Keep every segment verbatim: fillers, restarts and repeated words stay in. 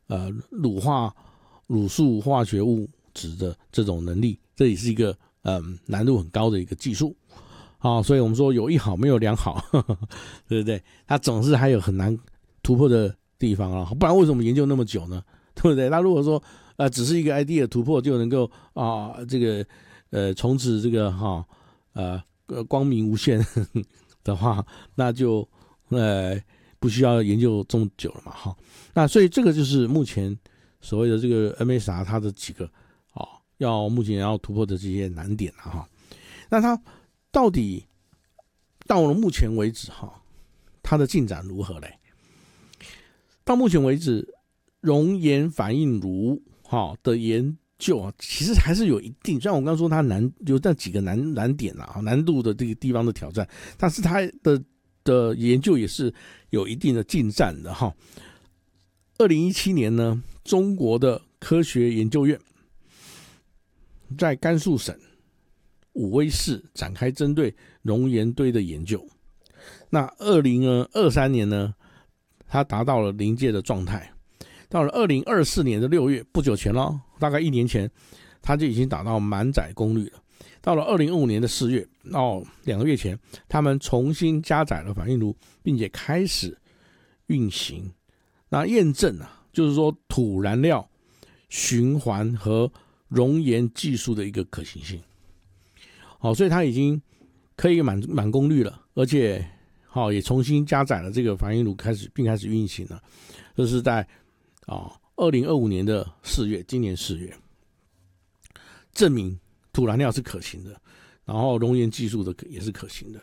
呃乳化乳素化学物质的这种能力，这也是一个嗯难度很高的一个技术。好，所以我们说有一好没有两好，呵呵，对不对？它总是还有很难突破的地方啊，不然为什么研究那么久呢？对不对？那如果说呃只是一个 idea 突破就能够啊、呃、这个呃从此这个哈呃光明无限呵呵的话，那就呃不需要研究这么久了嘛哈。那所以这个就是目前所谓的这个 M S R 它的几个啊、哦、要目前要突破的这些难点了哈。那它到底到了目前为止哈，它的进展如何嘞？到目前为止，熔岩反应炉哈的研究啊，其实还是有一定，虽然我刚刚说它难有那几个难难点啊，难度的这个地方的挑战，但是它的的研究也是有一定的进展的哈。二零一七年呢，中国的科学研究院在甘肃省武威市展开针对熔岩堆的研究。那二零二三年呢，它达到了临界的状态。到了二零二四年的六月，不久前了，大概一年前，它就已经达到满载功率了。到了二零二五年的四月，哦，两个月前，他们重新加载了反应炉，并且开始运行。那验证啊，就是说土燃料循环和熔岩技术的一个可行性。好，所以它已经可以满满功率了，而且好也重新加载了这个反应炉，开始并开始运行了。这是在啊二零二五年的四月，今年四月，证明土燃料是可行的，然后熔岩技术的也是可行的。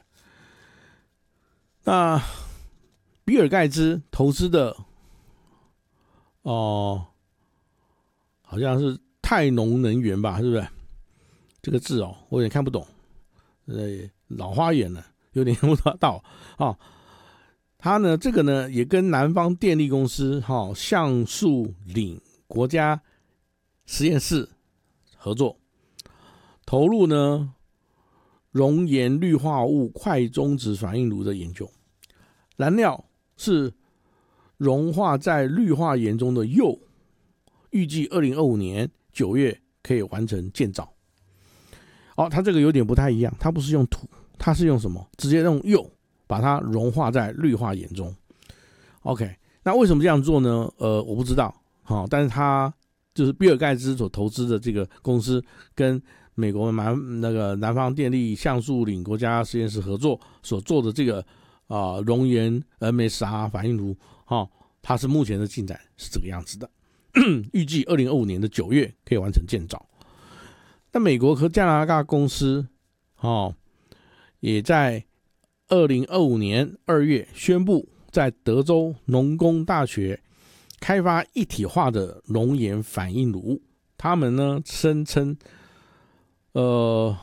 那比尔盖茨投资的哦、呃，好像是泰农能源吧，是不是？这个字哦，我有点看不懂，呃，老花眼了，有点看不到啊、哦。它呢，这个呢，也跟南方电力公司哈、哦、橡树岭国家实验室合作，投入呢熔岩氯化物快中子反应炉的研究。燃料是融化在氯化盐中的铀，预计二零二五年九月可以完成建造。哦，它这个有点不太一样，它不是用土，它是用什么？直接用铀把它融化在氯化盐中。OK， 那为什么这样做呢？呃，我不知道。好、哦，但是它就是比尔盖茨所投资的这个公司跟美国南那个南方电力橡树岭国家实验室合作所做的这个啊熔岩 M S R 反应炉，哈、哦，它是目前的进展是这个样子的，预计二零二五年的九月可以完成建造。那美国和加拿大公司，哦，也在二零二五年二月宣布，在德州农工大学开发一体化的熔岩反应炉。他们呢声称，呃，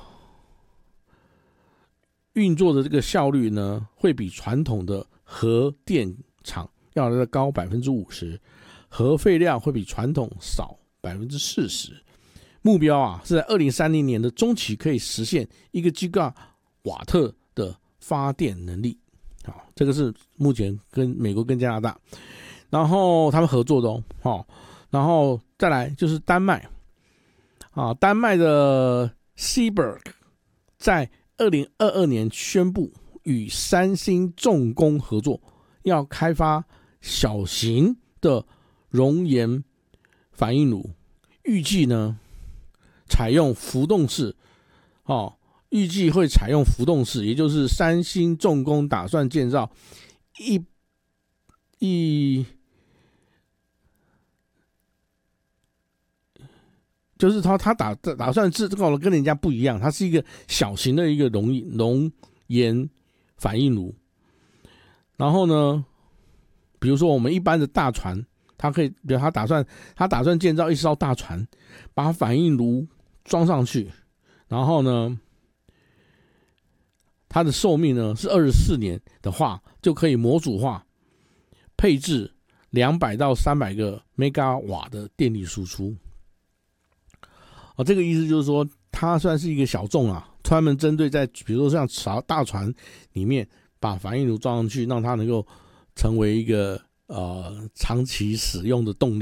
运作的这个效率呢，会比传统的核电厂要来的高百分之五十，核废料会比传统少百分之四十。目标啊是在二零三零年的中期可以实现一个吉瓦特的发电能力。好，这个是目前跟美国跟加拿大，然后他们合作的哦。好，然后再来就是丹麦啊，丹麦的 Seaberg 在二零二二年宣布与三星重工合作，要开发小型的熔岩反应炉，预计呢采用浮动式，哦，预计会采用浮动式，也就是三星重工打算建造一一，就是他他打打算是搞的跟人家不一样，它是一个小型的一个熔熔岩反应炉。然后呢，比如说我们一般的大船，它可以，比如他打算他打算建造一艘大船，把反应炉装上去，然后呢，它的寿命呢是二十四年的话，就可以模组化配置两百到三百个 mega 瓦的电力输出。哦，这个意思就是说，它算是一个小众啊，专门针对在比如说像大船里面把反应炉装上去，让它能够成为一个呃长期使用的动力。